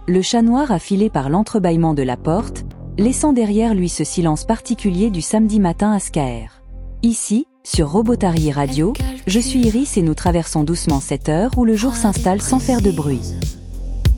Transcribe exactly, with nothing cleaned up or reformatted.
le chat noir a filé par l'entrebâillement de la porte, laissant derrière lui ce silence particulier du samedi matin à Scaër. Ici, sur Robotary Radio, je suis Iris et nous traversons doucement cette heure où le jour s'installe sans faire de bruit.